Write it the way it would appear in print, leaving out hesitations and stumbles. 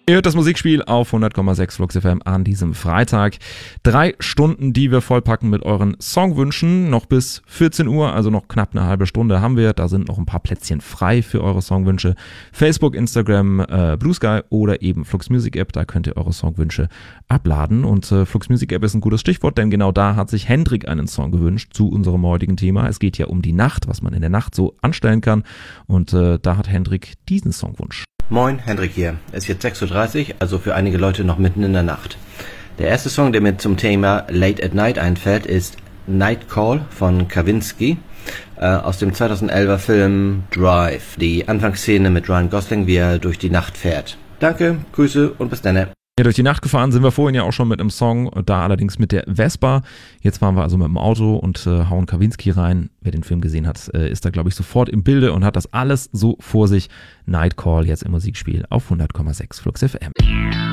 Ihr hört das Musikspiel auf 100,6 Flux FM an diesem Freitag. 3 Stunden, die wir vollpacken mit euren Songwünschen. Noch bis 14 Uhr, also noch knapp eine halbe Stunde haben wir. Da sind noch ein paar Plätzchen frei für eure Songwünsche. Facebook, Instagram, Blue Sky oder eben Flux Music App. Da könnt ihr eure Songwünsche abladen. Und Flux Music App ist ein gutes Stichwort, denn genau da hat sich Hendrik einen Song gewünscht zu unserem heutigen Thema. Es geht ja um die Nacht, was man in der Nacht so anstellen kann. Und da hat Hendrik diesen Songwunsch. Moin, Hendrik hier. Es ist jetzt 6:30 Uhr, also für einige Leute noch mitten in der Nacht. Der erste Song, der mir zum Thema Late at Night einfällt, ist Night Call von Kavinsky aus dem 2011er Film Drive. Die Anfangsszene mit Ryan Gosling, wie er durch die Nacht fährt. Danke, Grüße und bis dann. Ja, durch die Nacht gefahren sind wir vorhin ja auch schon mit einem Song, da allerdings mit der Vespa. Jetzt fahren wir also mit dem Auto und hauen Kavinsky rein. Wer den Film gesehen hat, ist da, glaube ich, sofort im Bilde und hat das alles so vor sich. Night Call jetzt im Musikspiel auf 100,6 Flux FM.